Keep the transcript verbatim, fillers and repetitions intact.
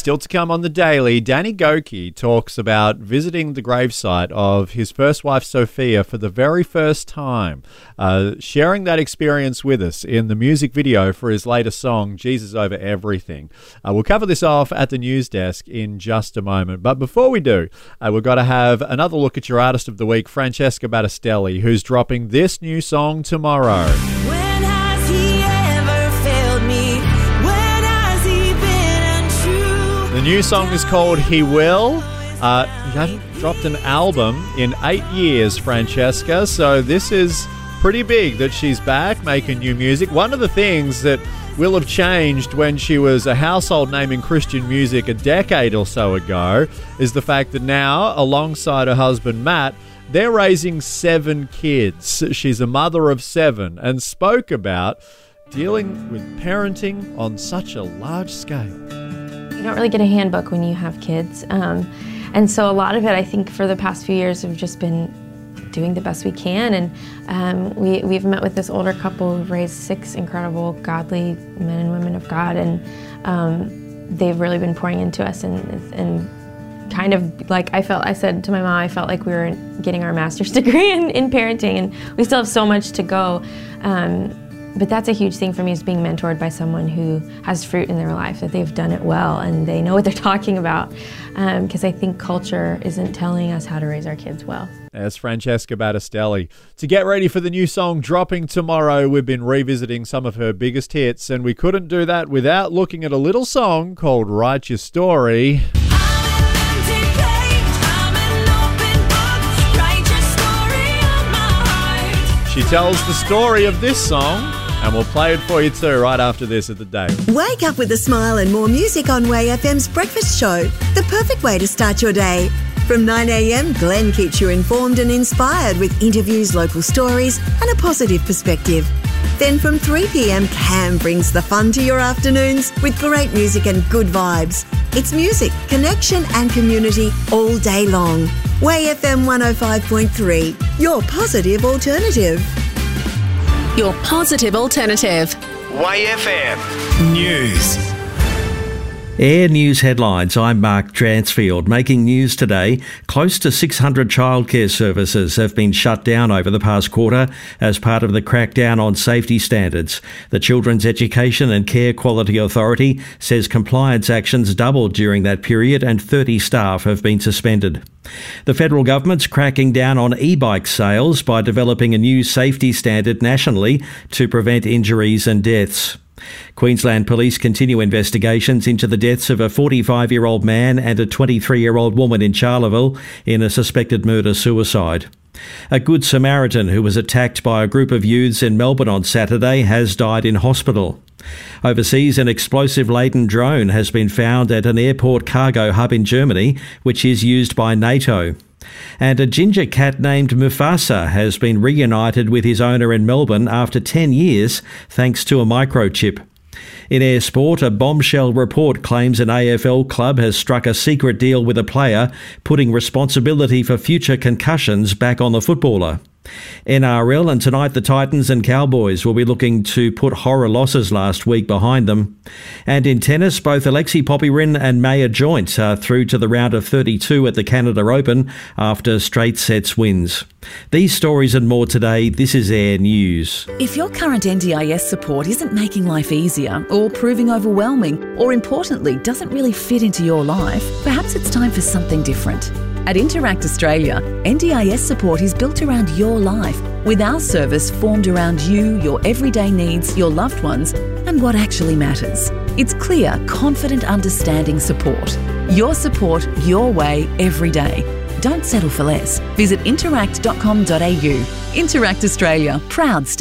Still to come on The Daily, Danny Gokey talks about visiting the gravesite of his first wife, Sophia, for the very first time, uh, sharing that experience with us in the music video for his latest song, Jesus Over Everything. Uh, we'll cover this off at the news desk in just a moment. But before we do, uh, we've got to have another look at your artist of the week, Francesca Battistelli, who's dropping this new song tomorrow. When has he ever failed me? When has he been untrue? The new song is called He Will. Uh, he hasn't dropped an album in eight years, Francesca, so this is pretty big that she's back making new music. One of the things that will have changed when she was a household name in Christian music a decade or so ago is the fact that now, alongside her husband Matt, they're raising seven kids. She's a mother of seven and spoke about dealing with parenting on such a large scale. You don't really get a handbook when you have kids. Um, and so a lot of it, I think, for the past few years have just been doing the best we can. And um, we, we've met with this older couple who've raised six incredible, godly men and women of God. And um, they've really been pouring into us and, and kind of like I felt, I said to my mom, I felt like we were getting our master's degree in, in parenting, and we still have so much to go. Um, but that's a huge thing for me, is being mentored by someone who has fruit in their life, that they've done it well and they know what they're talking about. Because um, I think culture isn't telling us how to raise our kids well. That's Francesca Battistelli. To get ready for the new song dropping tomorrow, we've been revisiting some of her biggest hits, and we couldn't do that without looking at a little song called Write Your Story. She tells the story of this song, and we'll play it for you too right after this at The Daily. Wake up with a smile and more music on Way F M's Breakfast Show, the perfect way to start your day. From nine a.m, Glenn keeps you informed and inspired with interviews, local stories and a positive perspective. Then from three p.m, Cam brings the fun to your afternoons with great music and good vibes. It's music, connection and community all day long. Way F M one oh five point three, your positive alternative. Your positive alternative. Way F M News. Air News headlines. I'm Mark Dransfield. Making news today, close to six hundred childcare services have been shut down over the past quarter as part of the crackdown on safety standards. The Children's Education and Care Quality Authority says compliance actions doubled during that period and thirty staff have been suspended. The federal government's cracking down on e-bike sales by developing a new safety standard nationally to prevent injuries and deaths. Queensland Police continue investigations into the deaths of a forty-five-year-old man and a twenty-three-year-old woman in Charleville in a suspected murder-suicide. A Good Samaritan who was attacked by a group of youths in Melbourne on Saturday has died in hospital. Overseas, an explosive-laden drone has been found at an airport cargo hub in Germany, which is used by NATO. And a ginger cat named Mufasa has been reunited with his owner in Melbourne after ten years, thanks to a microchip. In air sport, a bombshell report claims an A F L club has struck a secret deal with a player, putting responsibility for future concussions back on the footballer. N R L, and tonight the Titans and Cowboys will be looking to put horror losses last week behind them. And in tennis, both Alexei Popyrin and Maya Joint are through to the round of thirty-two at the Canada Open after straight sets wins. These stories and more today. This is Air News. If your current N D I S support isn't making life easier or proving overwhelming, or importantly doesn't really fit into your life, perhaps it's time for something different. At Interact Australia, N D I S support is built around your life, with our service formed around you, your everyday needs, your loved ones, and what actually matters. It's clear, confident, understanding support. Your support, your way, every day. Don't settle for less. Visit interact dot com dot a u. Interact Australia, proud